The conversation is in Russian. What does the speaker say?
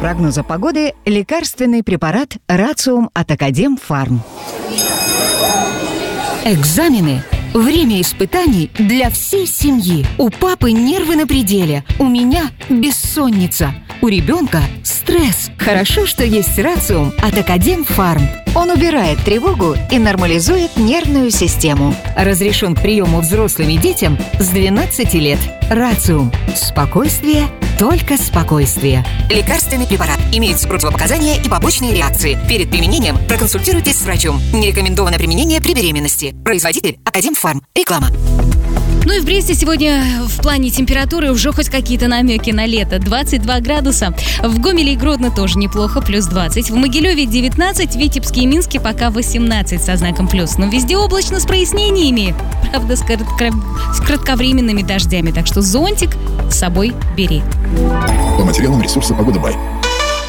прогноза погоды лекарственный препарат Рациум от Академфарм. Экзамены. Время испытаний для всей семьи. У папы нервы на пределе, у меня бессонница, у ребенка стресс. Хорошо, что есть Рациум от Академфарм. Он убирает тревогу и нормализует нервную систему. Разрешен к приему взрослым и детям с 12 лет. Рациум. Спокойствие, только спокойствие. Лекарственный препарат. Имеются противопоказания и побочные реакции. Перед применением проконсультируйтесь с врачом. Не рекомендовано применение при беременности. Производитель Академфарм. Реклама. Ну и в Бресте сегодня в плане температуры уже хоть какие-то намеки на лето. 22 градуса. В Гомеле и Гродно тоже неплохо, плюс 20. В Могилеве 19, в Витебске и Минске пока 18 со знаком плюс. Но везде облачно с прояснениями. Правда, с кратковременными дождями. Так что зонтик с собой бери. По материалам ресурса «Погода Бай».